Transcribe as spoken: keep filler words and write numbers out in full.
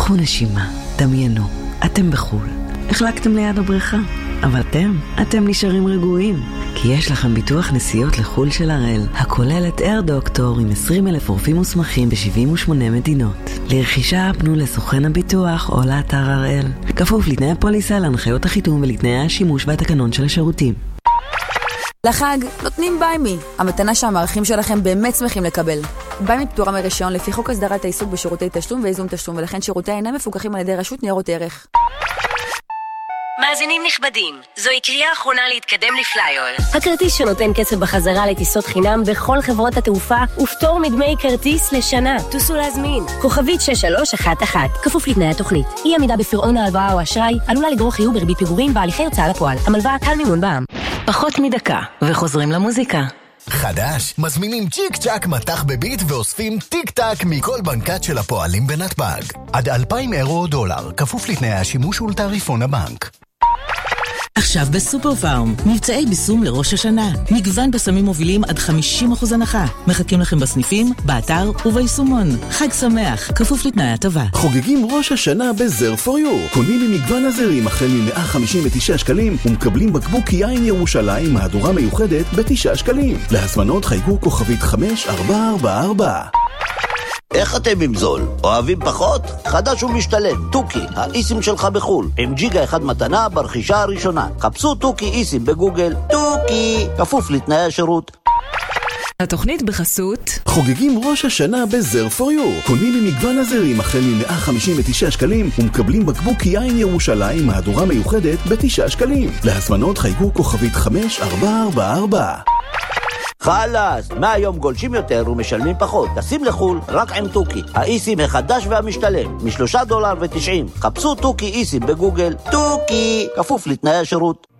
קחו נשימה, דמיינו, אתם בחול. החלקתם ליד הבריכה, אבל אתם, אתם נשארים רגועים. כי יש לכם ביטוח נסיעות לחול של הראל, הכולל את אייר דוקטור עם עשרים אלף רופאים מוסמכים ב-שבעים ושמונה מדינות. לרכישה פנו לסוכן הביטוח או לאתר הראל. כפוף לתנאי הפוליסה, להנחיות החיתום ולתנאי השימוש והתקנון של השירותים. לחג נותנים ביימי, המתנה שהמערכים שלכם באמת שמחים לקבל. ביימי פטורה מרישיון לפי חוק הסדרת העיסוק בשירותי תשלום ואיזון תשלום, ולכן שירותיה אינם מפוקחים על ידי רשות ניירות ערך. מאזינים נכבדים, זוהי קריאה אחרונה להתקדם לפלייול. הכרטיס שנותן כסף בחזרה לטיסות חינם בכל חברות התעופה ופטור מדמי כרטיס לשנה. תוסו להזמין. כוכבית שש שלוש אחת אחת. כפוף לתנאי התוכנית. אי עמידה בפירעון ההלוואה או אשראי עלולה לגרור חיוב בריבית פיגורים בהליכי הוצאה לפועל. המלווה קל מימון בע"מ. פחות מדקה, וחוזרים למוזיקה. חדש, מזמינים צ'יק צ'ק מתח בביט ואוספים טיק טק מכל בנקת של הפועלים בנתב"ג. עד אלפיים אירו או דולר, כפוף לתנאי השימוש ולתעריפון הבנק. עכשיו בסופר פארם, מבצעי ביסום לראש השנה. מגוון בסמים מובילים עד חמישים אחוז הנחה. מחכים לכם בסניפים, באתר וביישומון. חג שמח, כפוף לתנאי הטבה. חוגגים ראש השנה בזר פור יו. קונים ממגוון הזרים החל מ-מאה חמישים ותשעה שקלים ומקבלים בקבוק יין ירושלים מהדורה מיוחדת ב-תשעה שקלים. להזמנות חייגו כוכבית חמש ארבע ארבע ארבע. איך אתם עם זול? אוהבים פחות? חדש ומשתלם, טוקי, האיסים שלך בחול, עם ג'יגה אחד מתנה ברכישה הראשונה. חפשו טוקי איסים בגוגל, טוקי, כפוף לתנאי השירות. התוכנית בחסות חוגגים ראש השנה בזר פור יו. קונים ממגוון הזרים החל מ-מאה חמישים ותשעה שקלים ומקבלים בקבוק יין ירושלים מהדורה מיוחדת ב-תשעה שקלים. להזמנות חייגו כוכבית חמש ארבע ארבע ארבע. חלאס, מהיום גולשים יותר ומשלמים פחות. תשים לחול רק עם טוקי, האיסים החדש והמשתלם, משלושה דולר ותשעים. חפשו טוקי איסים בגוגל, טוקי, כפוף לתנאי השירות.